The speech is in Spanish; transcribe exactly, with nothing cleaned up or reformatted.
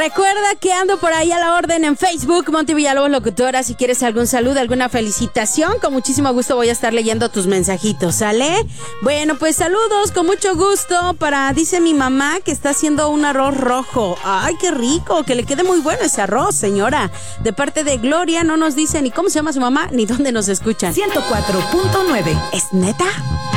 Recuerda que ando por ahí a la orden en Facebook, Monty Villalobos Locutora. Si quieres algún saludo, alguna felicitación, con muchísimo gusto voy a estar leyendo tus mensajitos, ¿sale? Bueno, pues saludos, con mucho gusto para, dice mi mamá, que está haciendo un arroz rojo. Ay, qué rico, que le quede muy bueno ese arroz, señora. De parte de Gloria, no nos dice ni cómo se llama su mamá, ni dónde nos escuchan. ciento cuatro punto nueve. ¿Es neta?